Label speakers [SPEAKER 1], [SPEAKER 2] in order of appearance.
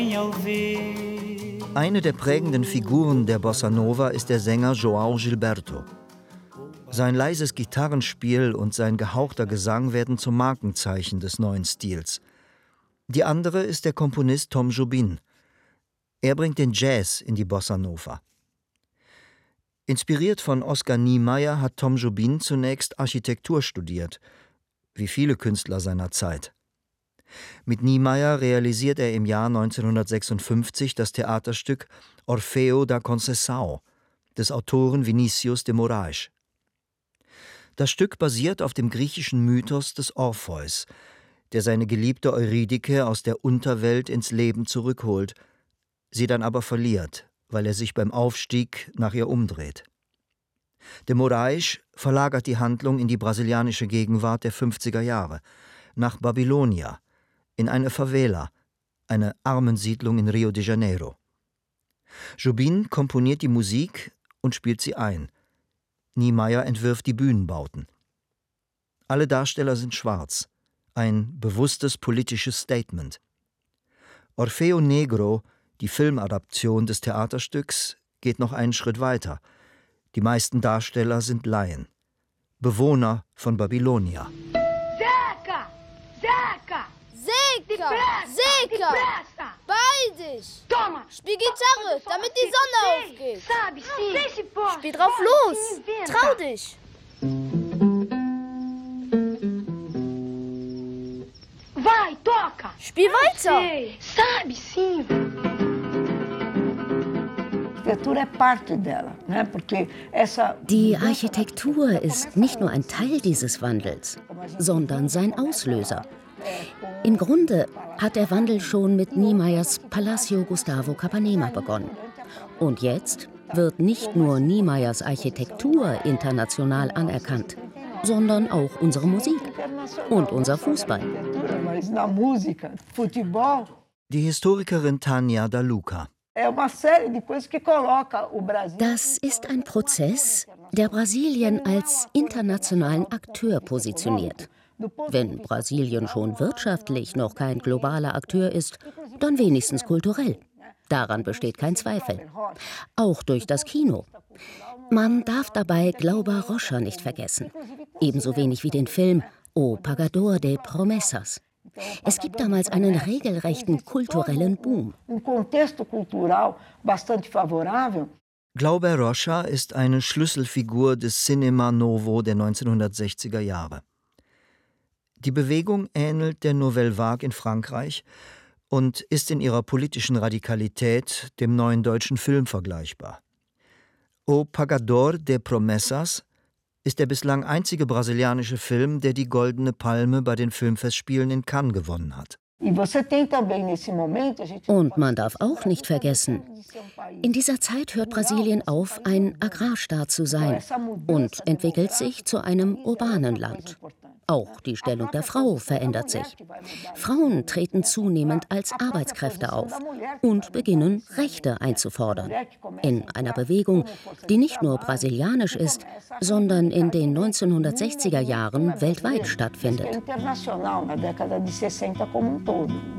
[SPEAKER 1] Eine der prägenden Figuren der Bossa Nova ist der Sänger João Gilberto. Sein leises Gitarrenspiel und sein gehauchter Gesang werden zum Markenzeichen des neuen Stils. Die andere ist der Komponist Tom Jobim. Er bringt den Jazz in die Bossa Nova. Inspiriert von Oscar Niemeyer hat Tom Jobim zunächst Architektur studiert, wie viele Künstler seiner Zeit. Mit Niemeyer realisiert er im Jahr 1956 das Theaterstück Orfeo da Conceição des Autoren Vinícius de Moraes. Das Stück basiert auf dem griechischen Mythos des Orpheus, der seine geliebte Eurydike aus der Unterwelt ins Leben zurückholt, sie dann aber verliert, weil er sich beim Aufstieg nach ihr umdreht. De Moraes verlagert die Handlung in die brasilianische Gegenwart der 50er Jahre, nach Babylonia, in eine Favela, eine Armensiedlung in Rio de Janeiro. Jobim komponiert die Musik und spielt sie ein. Niemeyer entwirft die Bühnenbauten. Alle Darsteller sind schwarz, ein bewusstes politisches Statement. Orfeo Negro, die Filmadaption des Theaterstücks, geht noch einen Schritt weiter. Die meisten Darsteller sind Laien, Bewohner von Babylonia.
[SPEAKER 2] Zeca! Beeil dich! Spiel Gitarre, damit die Sonne aufgeht! Spiel drauf los! Trau dich! Spiel weiter!
[SPEAKER 3] Die Architektur ist nicht nur ein Teil dieses Wandels, sondern sein Auslöser. Im Grunde hat der Wandel schon mit Niemeyers Palacio Gustavo Capanema begonnen. Und jetzt wird nicht nur Niemeyers Architektur international anerkannt, sondern auch unsere Musik und unser Fußball.
[SPEAKER 1] Die Historikerin Tania Da Luca.
[SPEAKER 3] Das ist ein Prozess, der Brasilien als internationalen Akteur positioniert. Wenn Brasilien schon wirtschaftlich noch kein globaler Akteur ist, dann wenigstens kulturell. Daran besteht kein Zweifel. Auch durch das Kino. Man darf dabei Glauber Rocha nicht vergessen. Ebenso wenig wie den Film O Pagador de Promessas. Es gibt damals einen regelrechten kulturellen Boom.
[SPEAKER 1] Glauber Rocha ist eine Schlüsselfigur des Cinema Novo der 1960er Jahre. Die Bewegung ähnelt der Nouvelle Vague in Frankreich und ist in ihrer politischen Radikalität dem neuen deutschen Film vergleichbar. O Pagador de Promessas ist der bislang einzige brasilianische Film, der die Goldene Palme bei den Filmfestspielen in Cannes gewonnen hat.
[SPEAKER 3] Und man darf auch nicht vergessen, in dieser Zeit hört Brasilien auf, ein Agrarstaat zu sein und entwickelt sich zu einem urbanen Land. Auch die Stellung der Frau verändert sich. Frauen treten zunehmend als Arbeitskräfte auf und beginnen, Rechte einzufordern. In einer Bewegung, die nicht nur brasilianisch ist, sondern in den 1960er Jahren weltweit stattfindet.